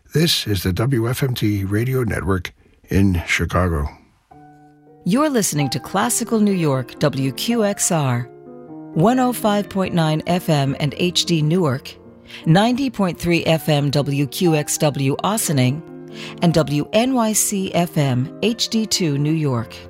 This is the WFMT Radio Network in Chicago. You're listening to Classical New York, WQXR, 105.9 FM and HD Newark, 90.3 FM WQXW Ossining, and WNYC FM HD2 New York.